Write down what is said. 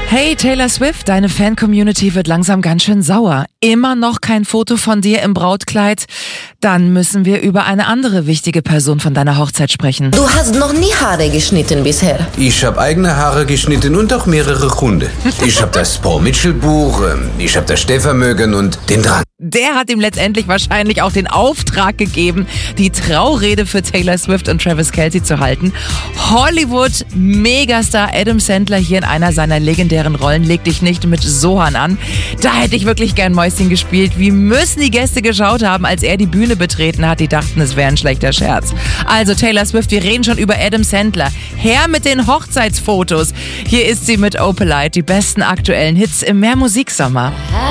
Hey Taylor Swift, deine Fan-Community wird langsam ganz schön sauer. Immer noch kein Foto von dir im Brautkleid? Dann müssen wir über eine andere wichtige Person von deiner Hochzeit sprechen. Du hast noch nie Haare geschnitten bisher. Ich habe eigene Haare geschnitten und auch mehrere Hunde. Ich habe das Paul Mitchell Buch, ich habe das Stehvermögen und den Drang. Der hat ihm letztendlich wahrscheinlich auch den Auftrag gegeben, die Traurede für Taylor Swift und Travis Kelce zu halten. Hollywood-Megastar Adam Sandler hier in einer seiner legendären Rollen. Leg dich nicht mit Sohan an. Da hätte ich wirklich gern Mäuschen gespielt. Wie müssen die Gäste geschaut haben, als er die Bühne betreten hat? Die dachten, es wäre ein schlechter Scherz. Also Taylor Swift, wir reden schon über Adam Sandler. Her mit den Hochzeitsfotos. Hier ist sie mit Opalite, die besten aktuellen Hits im Mehr Musiksommer.